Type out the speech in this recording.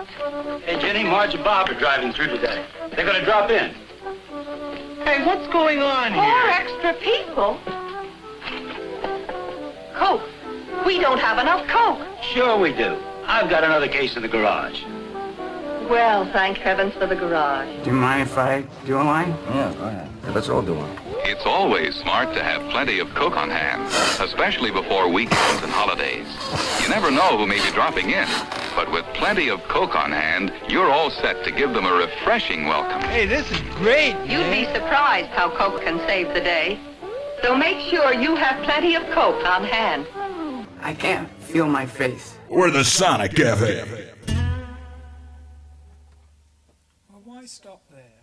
Hey, Jenny, Marge and Bob are driving through today. They're going to drop in. Hey, what's going on here? 4 extra people? Coke. We don't have enough Coke. Sure we do. I've got another case in the garage. Well, thank heavens for the garage. Do you mind if I do a line? Yeah, go ahead. Let's all do one. It's always smart to have plenty of Coke on hand, especially before weekends and holidays. You never know who may be dropping in, but with plenty of Coke on hand, you're all set to give them a refreshing welcome. Hey, this is great. You'd be surprised how Coke can save the day. So make sure you have plenty of Coke on hand. I can't feel my face. We're the Sonic Cafe. Well, why stop there?